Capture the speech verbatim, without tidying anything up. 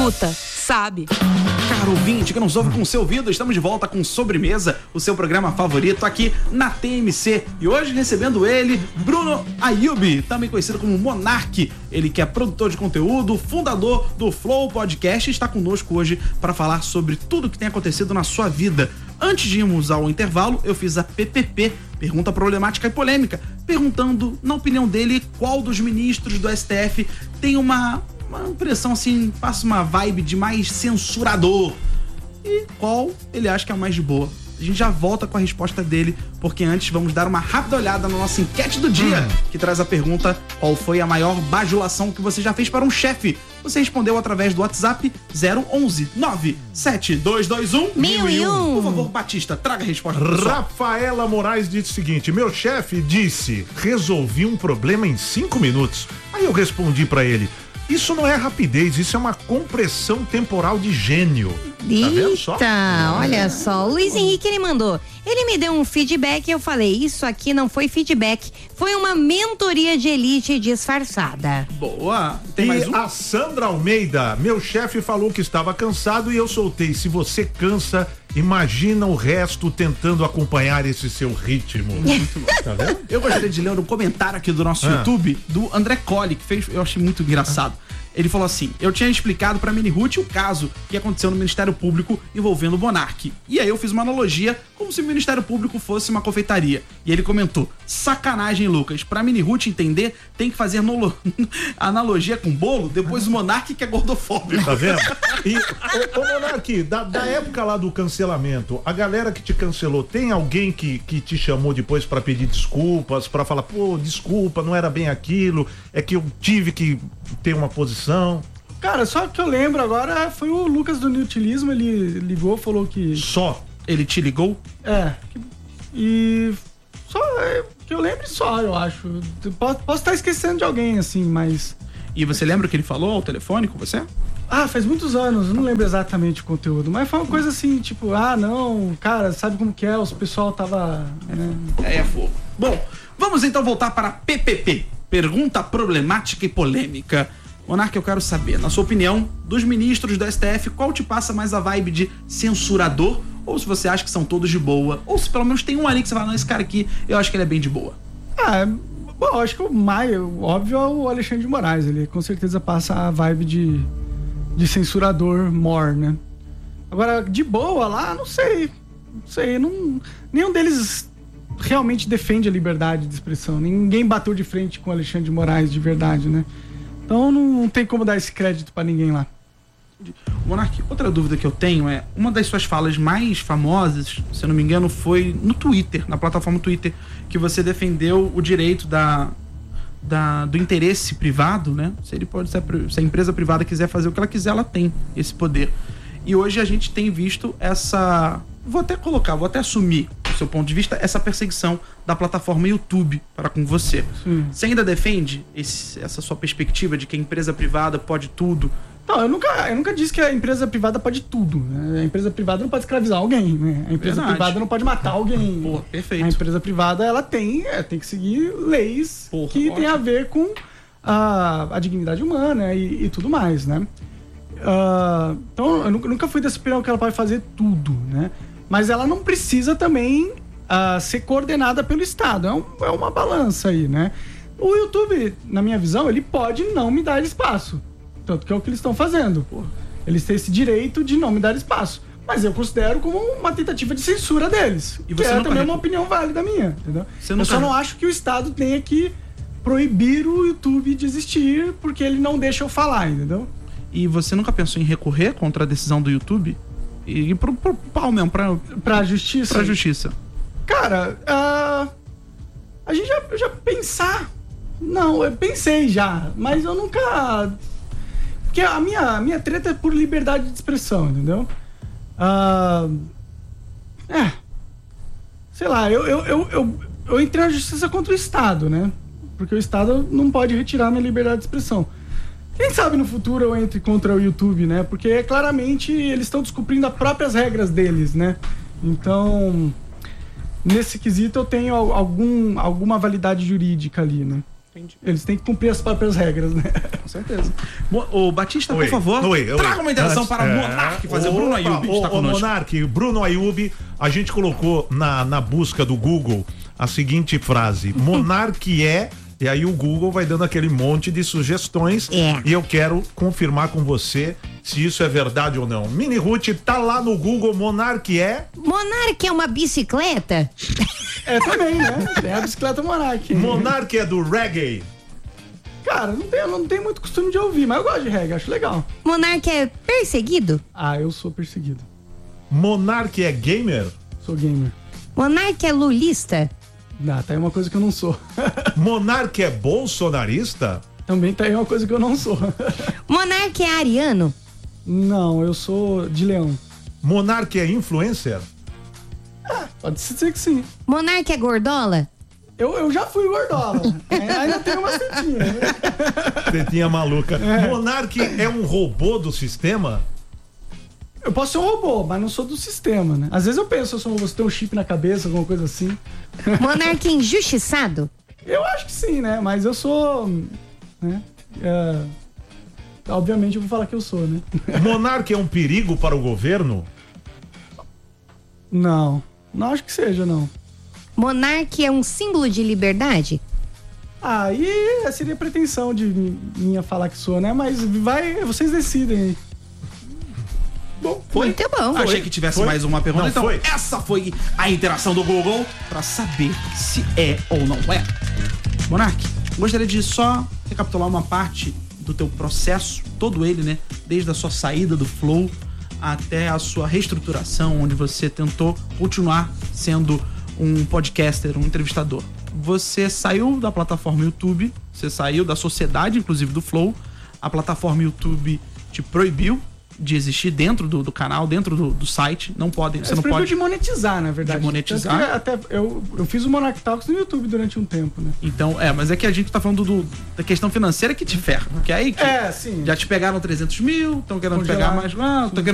Puta, sabe? Caro ouvinte que nos ouve com o seu ouvido, estamos de volta com Sobremesa, o seu programa favorito aqui na T M C. E hoje recebendo ele, Bruno Ayub, também conhecido como Monark. Ele que é produtor de conteúdo, fundador do Flow Podcast, está conosco hoje para falar sobre tudo que tem acontecido na sua vida. Antes de irmos ao intervalo, eu fiz a P P P, pergunta problemática e polêmica, perguntando, na opinião dele, qual dos ministros do S T F tem uma... uma impressão assim, passa uma vibe de mais censurador. E qual ele acha que é a mais de boa? A gente já volta com a resposta dele, porque antes vamos dar uma rápida olhada na nossa enquete do dia, hum. que traz a pergunta: qual foi a maior bajulação que você já fez para um chefe? Você respondeu através do WhatsApp zero onze nove sete dois dois um mil e um. Por favor, Batista, traga a resposta. Rafaela Moraes disse o seguinte: meu chefe disse, resolvi um problema em cinco minutos. Aí eu respondi para ele: isso não é rapidez, isso é uma compressão temporal de gênio. Eita, tá vendo só? Olha só, o Luiz Henrique, ele mandou, ele me deu um feedback e eu falei, isso aqui não foi feedback, foi uma mentoria de elite disfarçada. Boa. Tem e mais um? A Sandra Almeida, meu chefe falou que estava cansado e eu soltei, se você cansa, imagina o resto tentando acompanhar esse seu ritmo. Muito bom. Tá vendo? Eu gostaria de ler um comentário aqui do nosso ah. YouTube, do André Colli, que fez, eu achei muito engraçado. Ah. Ele falou assim: eu tinha explicado pra Mini Ruth o caso que aconteceu no Ministério Público envolvendo o Monark. E aí eu fiz uma analogia como se o Ministério Público fosse uma confeitaria. E ele comentou: sacanagem, Lucas. Pra Mini Ruth entender, tem que fazer nolo... analogia com bolo, depois o Monark que é gordofóbico. Tá vendo? E, ô, ô Monark, da, da época lá do cancelamento, a galera que te cancelou, tem alguém que, que te chamou depois pra pedir desculpas, pra falar, pô, desculpa, não era bem aquilo, é que eu tive que ter uma posição? Cara, só que eu lembro agora foi o Lucas do Nutilismo, ele ligou, falou que... Só? Ele te ligou? É. E... Só que eu lembro só, eu acho. Posso, posso estar esquecendo de alguém, assim, mas... E você lembra o que ele falou ao telefone com você? Ah, faz muitos anos, eu não lembro exatamente o conteúdo, mas foi uma coisa assim, tipo, ah, não, cara, sabe como que é, o pessoal tava... Né? É, é fogo. Bom, vamos então voltar para a P P P, pergunta problemática e polêmica. Monark, eu quero saber, na sua opinião, dos ministros do S T F, qual te passa mais a vibe de censurador? Ou se você acha que são todos de boa? Ou se pelo menos tem um ali que você fala, não, esse cara aqui, eu acho que ele é bem de boa. Ah, bom, eu acho que o mais óbvio é o Alexandre de Moraes. Ele com certeza passa a vibe de, de censurador more, né? Agora, de boa lá, não sei. Não sei, não, nenhum deles realmente defende a liberdade de expressão. Ninguém bateu de frente com o Alexandre de Moraes de verdade, né? Então não tem como dar esse crédito pra ninguém lá. Monark, outra dúvida que eu tenho é, uma das suas falas mais famosas, se eu não me engano, foi no Twitter, na plataforma Twitter, que você defendeu o direito da, da, do interesse privado, né? Se ele pode ser, se a empresa privada quiser fazer o que ela quiser, ela tem esse poder. E hoje a gente tem visto essa... Vou até colocar, vou até assumir, do seu ponto de vista, essa perseguição da plataforma YouTube para com você. Sim. Você ainda defende esse, essa sua perspectiva de que a empresa privada pode tudo? Não, eu nunca, eu nunca disse que a empresa privada pode tudo, né? A empresa privada não pode escravizar alguém, né? A empresa Verdade. privada não pode matar alguém. Porra, perfeito. A empresa privada, ela tem, é, tem que seguir leis Porra, que ótimo. tem a ver com a, a dignidade humana e, e tudo mais, né? Uh, então, eu nunca fui dessa opinião que ela pode fazer tudo, né? Mas ela não precisa também uh, ser coordenada pelo Estado. É, um, é uma balança aí, né? O YouTube, na minha visão, ele pode não me dar espaço. Tanto que é o que eles estão fazendo. Pô. Eles têm esse direito de não me dar espaço. Mas eu considero como uma tentativa de censura deles. E você que é também uma opinião válida minha, entendeu? Você eu só não acho que o Estado tenha que proibir o YouTube de existir porque ele não deixa eu falar, entendeu? E você nunca pensou em recorrer contra a decisão do YouTube? E pro, pro pau mesmo, pra... Pra justiça? Pra justiça. Cara, uh, a gente já, já pensar... Não, eu pensei já, mas eu nunca... Porque a minha, a minha treta é por liberdade de expressão, entendeu? Uh, é... Sei lá, eu, eu, eu, eu, eu entrei na justiça contra o Estado, né? Porque o Estado não pode retirar a minha liberdade de expressão. Quem sabe no futuro eu entre contra o YouTube, né? Porque claramente eles estão descumprindo as próprias regras deles, né? Então, nesse quesito eu tenho algum, alguma validade jurídica ali, né? Entendi. Eles têm que cumprir as próprias regras, né? Com certeza. Mo- Ô, Batista, Oi, por favor, oi, oi. traga uma interação Antes- para o é, Monark fazer. opa, Bruno Ayub ô, está ô, conosco. Monark, Bruno Ayub, a gente colocou na, na busca do Google a seguinte frase: Monark é. E aí o Google vai dando aquele monte de sugestões. É. E eu quero confirmar com você se isso é verdade ou não. Mini Ruth tá lá no Google, Monark é. Monark é uma bicicleta? É também, né? Tem a bicicleta Monark. Monark é do reggae. Cara, não tenho, não tenho muito costume de ouvir, mas eu gosto de reggae, acho legal. Monark é perseguido? Ah, eu sou perseguido. Monark é gamer. Sou gamer. Monark é lulista? Ah, tá aí uma coisa que eu não sou. Monark é bolsonarista. Também tá aí uma coisa que eu não sou. Monark é ariano? Não, eu sou de leão. Monark é influencer. Pode ser que sim. Monark é gordola? Eu, eu já fui gordola. É, ainda tem uma setinha, né? Tetinha maluca. Monark é um robô do sistema. Eu posso ser um robô, mas não sou do sistema, né? Às vezes eu penso, eu sou um robô, você tem um chip na cabeça, alguma coisa assim. Monark é injustiçado? Eu acho que sim, né? Mas eu sou... Né? É, obviamente eu vou falar que eu sou, né? Monark é um perigo para o governo. Não, não acho que seja, não. Monark é um símbolo de liberdade? Aí seria pretensão de minha falar que sou, né? Mas vai, vocês decidem aí. Bom, foi. Muito bom. Achei Foi. que tivesse Foi. mais uma pergunta. Não, então, foi. essa foi a interação do Google para saber se é ou não é. Monark, gostaria de só recapitular uma parte do teu processo, todo ele, né? Desde a sua saída do Flow até a sua reestruturação, onde você tentou continuar sendo um podcaster, um entrevistador. Você saiu da plataforma YouTube, você saiu da sociedade, inclusive do Flow. A plataforma YouTube te proibiu de existir dentro do, do canal, dentro do, do site. Não pode, você Você não pode. de monetizar, na verdade. De monetizar. Tanto que até eu, eu fiz o Monark Talks no YouTube durante um tempo, né? Então, é, mas é que a gente tá falando do, da questão financeira que te ferra. Porque aí que É, sim. já te pegaram trezentos mil, estão querendo Congelar. pegar mais. Ah, tão querendo